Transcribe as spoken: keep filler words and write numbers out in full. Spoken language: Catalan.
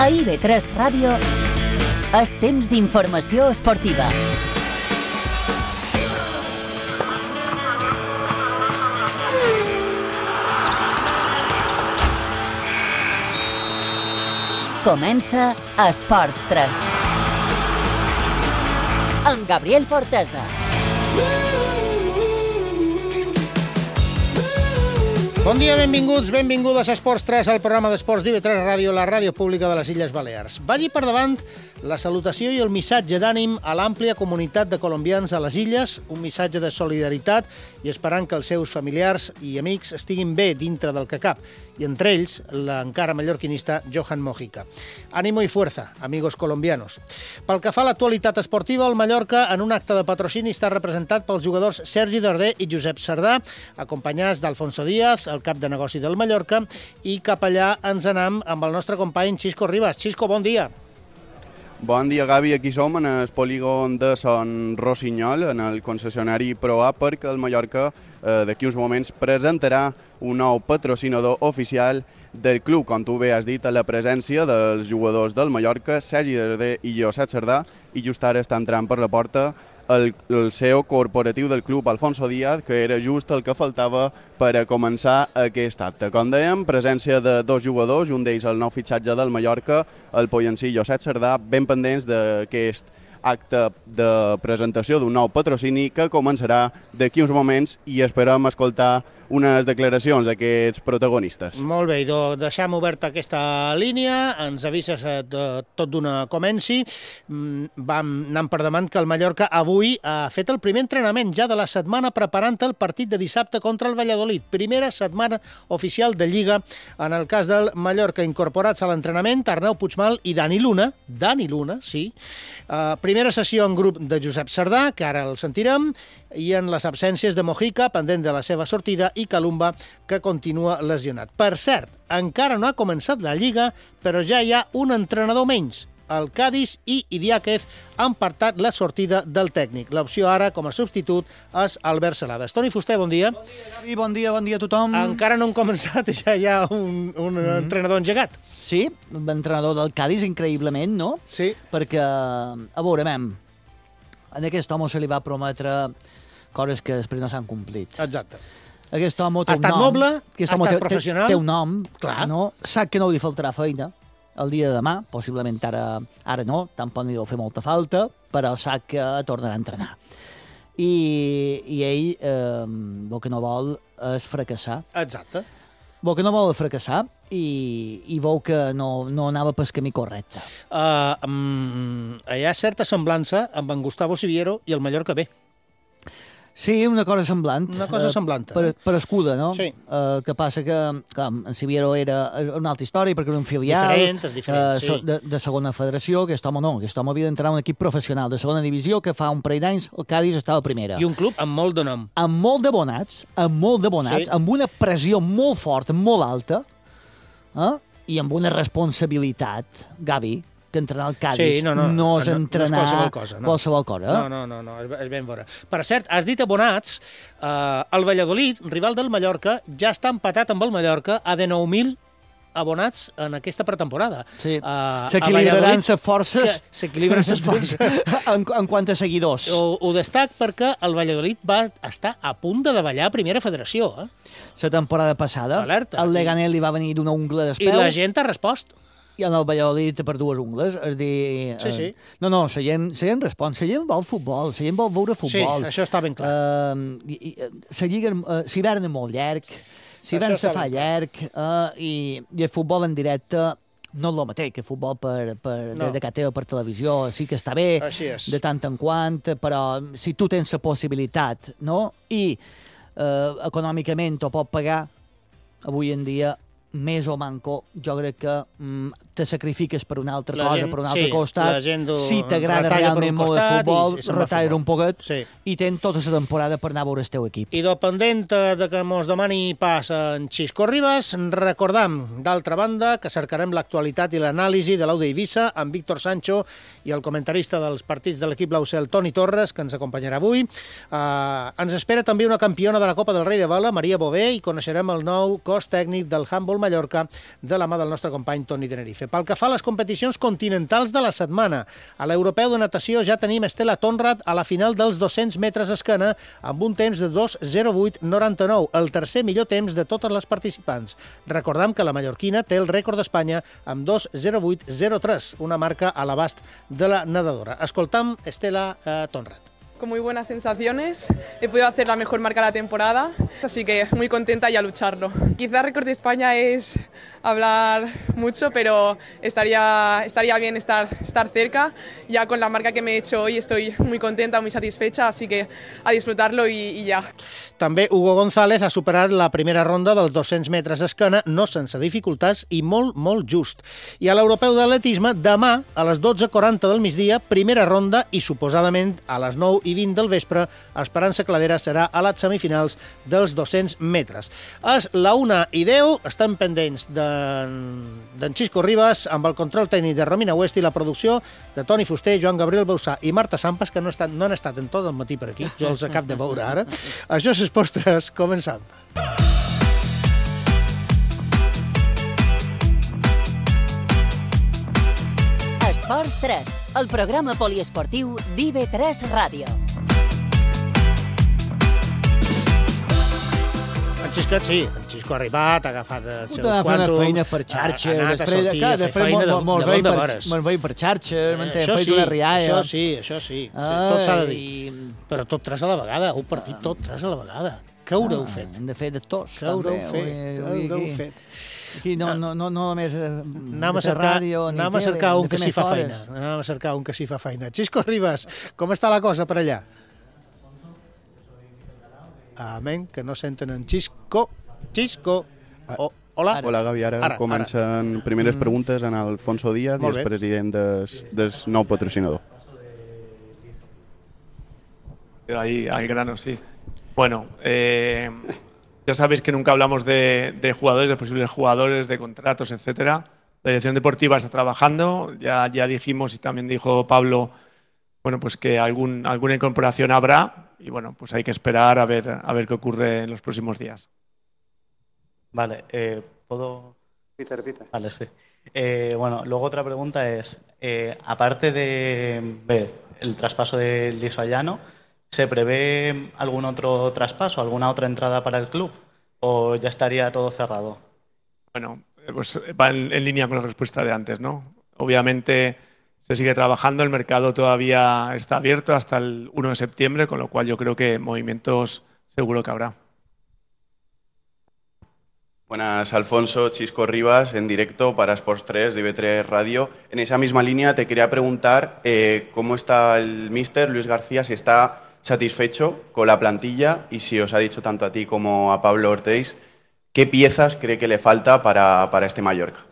A I V tres Ràdio és temps d'informació esportiva. Comença Esports tres. Amb Gabriel Fortesa. Bon dia, benvinguts, benvingudes a Esports tres, el programa d'esports d'I V tres Ràdio, la ràdio pública de les Illes Balears. Vagi per davant la salutació i el missatge d'ànim a l'àmplia comunitat de colombians a les illes, un missatge de solidaritat i esperant que els seus familiars i amics estiguin bé dintre del que cap, i entre ells l'encara mallorquinista Johan Mojica. Ànimo i fuerza, amigos colombianos. Pel que fa a l'actualitat esportiva, el Mallorca, en un acte de patrocini, està representat pels jugadors Sergi Darder i Josep Sardà, acompanyats d'Alfonso Díaz, el cap de negoci del Mallorca, i cap allà ens anam amb el nostre company Xisco Ribas. Xisco, bon dia. Bon dia, Gavi. Aquí som en el polígon de Son Rossinyol, en el concessionari Proa, perquè el Mallorca eh, d'aquí uns moments presentarà un nou patrocinador oficial del club, com tu bé has dit, a la presència dels jugadors del Mallorca, Sergi Darder i Josep Sardà, i just ara està entrant per la porta el, el C E O corporatiu del club, Alfonso Díaz, que era just el que faltava per a començar aquest acte. Com dèiem, presència de dos jugadors, un d'ells el nou fitxatge del Mallorca, el pollencí Josep Sardà, ben pendents d'aquest acte de presentació d'un nou patrocini que començarà d'aquí uns moments i esperem escoltar unes declaracions d'aquests protagonistes. Molt bé, doncs deixem oberta aquesta línia, ens avises de, tot d'una comenci. Vam anant per davant que el Mallorca avui ha fet el primer entrenament ja de la setmana preparant el partit de dissabte contra el Valladolid. Primera setmana oficial de Lliga en el cas del Mallorca. Incorporats a l'entrenament, Arnau Puigmal i Dani Luna, Dani Luna, sí. Uh, primera sessió en grup de Josep Sardà, que ara el sentirem, i en les absències de Mojica, pendent de la seva sortida, i Calumba, que continua lesionat. Per cert, encara no ha començat la Lliga, però ja hi ha un entrenador menys. El Cádiz i Idiáquez han partat la sortida del tècnic. L'opció ara, com a substitut, és Albert Celades. Toni Fuster, bon dia. Bon dia, Gavi, bon dia, bon dia a tothom. Encara no han començat, ja hi ha un, un mm-hmm. entrenador engegat. Sí, l'entrenador del Cádiz, increïblement, no? Sí. Perquè, a veure, mem, a aquest home se li va prometre coses que després no s'han complit. Exacte. Aquest home té ha un estat nom. noble, ha estat té, professional. Té un nom, clar. No? Sap que no li faltarà feina el dia de demà, possiblement ara, ara no, tampoc li deu fer molta falta, però sap que tornarà a entrenar. I, i ell eh, el que no vol és fracassar. Exacte. El que no vol és fracassar i, i veu que no, no anava pel camí correcte. Uh, um, hi ha certa semblança amb en Gustavo Siviero i el Mallorca B. Sí, una cosa semblant. Una cosa semblant. Eh, per, per escuda, no? Sí. Eh, que passa que, clar, en Siviero era una altra història, perquè era un filial diferent, és diferent, eh, sí. de, de segona federació, aquest home no, aquest home havia d'entrar a un equip professional de segona divisió, que fa un parell d'anys el Cádiz estava a primera. I un club amb molt de nom. Amb molt d'abonats, amb molt d'abonats, sí. amb una pressió molt forta, molt alta, eh? I amb una responsabilitat, Gavi, que entrenar al Cádiz sí, no, no, no és no, entrenar no és qualsevol cosa. No. Qualsevol cosa eh? No, no, no, no, és ben veure. Per cert, has dit abonats, eh, el Valladolid, rival del Mallorca, ja està empatat amb el Mallorca a de nou mil abonats en aquesta pretemporada. Sí. Uh, S'equilibraran les forces. S'equilibren les forces. en, en quant a seguidors. Ho, ho destac perquè el Valladolid va estar a punt de davallar a Primera Federació. Eh? La temporada passada, alerta. El Leganés li va venir d'una ungla d'espeu. I la gent ha respost. I en el Valladolid per dues ungles. És dir, sí, sí. Eh, no, no, la gent, la gent respon, la gent vol futbol, la gent vol veure futbol. Sí, això està ben clar. Eh, i, i, la lliga, eh, l'hivern és molt llarg, l'hivern se fa llarg, eh, i, i el futbol en directe no és el mateix que el futbol per, per, no. de, de casa teva per televisió. Sí que està bé, de tant en quant, però si tu tens la possibilitat, no?, i eh, econòmicament ho pot pagar, avui en dia més o manco, jo crec que mm, te sacrifiques per una altra la cosa, gent, per un altre sí, costat. Do... Si t'agrada realment molt el futbol, retalla un poquet sí. i tens tota la temporada per anar a veure el teu equip. I dependent de que mos demani pas en Xisco Ribas, recordam, d'altra banda, que cercarem l'actualitat i l'anàlisi de l'Aude Eivissa amb Víctor Sancho i el comentarista dels partits de l'equip Blaucel, Toni Torres, que ens acompanyarà avui. Uh, ens espera també una campiona de la Copa del Rei de Vela, Maria Bové, i coneixerem el nou cos tècnic del Handball Mallorca de la mà del nostre company Toni Tenerife. Pel que fa a les competicions continentals de la setmana, a l'europeu de natació ja tenim Estela Tonrad a la final dels dos-cents metres esquena amb un temps de dos zero vuit noranta-nou, el tercer millor temps de totes les participants. Recordem que la mallorquina té el rècord d'Espanya amb dos zero vuit zero tres, una marca a l'abast de la nedadora. Escoltam Estela eh, Tonrad. Con muy buenas sensaciones, he podido hacer la mejor marca de la temporada, así que muy contenta y a lucharlo. Quizás récord de España es hablar mucho, pero estaría, estaría bien estar, estar cerca. Ya con la marca que me he hecho hoy estoy muy contenta, muy satisfecha, así que a disfrutarlo y, y ja. També Hugo González ha superat la primera ronda dels dos-cents metres esquena, no sense dificultats i molt, molt just. I a l'europeu d'atletisme, demà a les dotze quaranta del migdia, primera ronda i suposadament a les nou i vint del vespre, Esperança Cladera serà a les semifinals dels dos-cents metres. És la una i deu, estem pendents d'en Xisco Ribas, amb el control tècnic de Romina West i la producció de Toni Fuster, Joan Gabriel Bausà i Marta Sampas, que no, estan, no han estat en tot el matí per aquí, jo els acabo de veure ara. Això és Esports tres, començam. Esports tres, el programa poliesportiu d'I B tres Ràdio. En Xisco, sí, en Xisco ha arribat, ha agafat els seus quantos... quantos... feina per xarxes, ha anat a sortir, clar, a fer feina de, molt, de molt de veres. Me'n vaig per xarxes, Eh, m'entén, això faig sí, una rialla. això sí, això sí, sí, tot s'ha de dir. Però tot tres a la vegada, heu partit tot tres a la vegada. Què haureu Ah, fet? hem de fer de tots. Què haureu també, fet? avui- Què avui haureu aquí. fet? Aquí no, no, no, no només eh, Anem a de fer cercar, ràdio ni anem a tele, cercar hem un de que fer s'hi fa més feina. hores. Anem a cercar un que s'hi fa feina. Xisco Ribas, com està la cosa per allà? Amén, que no senten en Xisco. Xisco. Oh, hola. Hola, Gavi. Ara, Ara, comencen ara. primeres Mm. preguntes en Alfonso Díaz, Molt i bé. el president des, des nou patrocinador. Ahí al grano, sí. Bueno, eh, ya sabéis que nunca hablamos de, de jugadores, de posibles jugadores, de contratos, etcétera. La dirección deportiva está trabajando. Ya, ya dijimos y también dijo Pablo, bueno, pues que algún, alguna incorporación habrá y bueno, pues hay que esperar a ver, a ver qué ocurre en los próximos días. Vale, eh, ¿puedo...? Repite, repite. Vale, sí. Eh, bueno, luego otra pregunta es, eh, aparte de ver el traspaso de Liso Ayano, ¿se prevé algún otro traspaso, alguna otra entrada para el club? ¿O ya estaría todo cerrado? Bueno, pues va en, en línea con la respuesta de antes, ¿no? Obviamente se sigue trabajando, el mercado todavía está abierto hasta el uno de septiembre, con lo cual yo creo que movimientos seguro que habrá. Buenas, Alfonso, Xisco Ribas, en directo para Sports tres, de I B tres Radio. En esa misma línea te quería preguntar eh, cómo está el míster Luis García, si está satisfecho con la plantilla y si os ha dicho tanto a ti como a Pablo Ortiz, ¿qué piezas cree que le falta para, para este Mallorca?